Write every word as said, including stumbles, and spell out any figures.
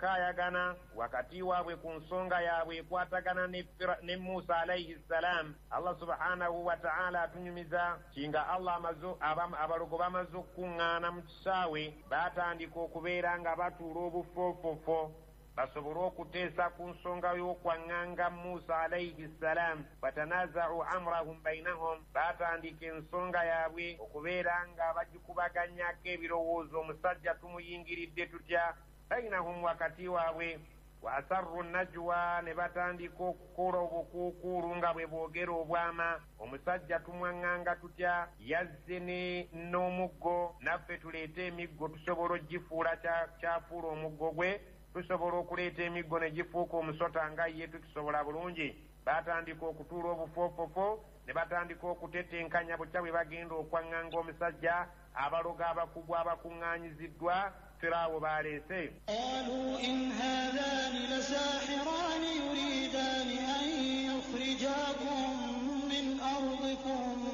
bakayagana wakati waabwe ku nsonga yaabwe ekwatagana ne, ne Musa alayhi salam. Allah subhanahu wa ta'ala atunyumiza kinga Allah amazo abalogo bamaze okuŋŋaana mu kisaawe baatandika okubeera nga batuula obufoofofo basobole okuteesa ku nsonga y'okwaŋŋanga Musa alayhi salam. Fatanaza'u amrahum bainahum, baatandika ensonga yaabwe okubeera nga bagikubaganyako ebirowoozo, omusajja tumuyingiridde tutya, bainahum wakati waabwe. Wa asarru najwa, ne batandika okukola obukuukuulu nga bwe boogera obwama, omusajja tumwaŋŋanga tutya, yazze n'omuggo, naffe tuleete emiggo tusobola ogifuula kyafuula omuggo gwe, tusobola okuleeta emiggo ne gifuuka omusota nga ye tukisobola bulungi. Baatandika okutuula obufoofofo ne batandika okutetenkanya butya bwe bagenda okwaŋŋanga omusajja. Abalogo abakugu abakuŋŋaanyiziddwa Firaawo baleese, قالوا إن هذان لساحران يريدان أن يخرجاكم من أرضكم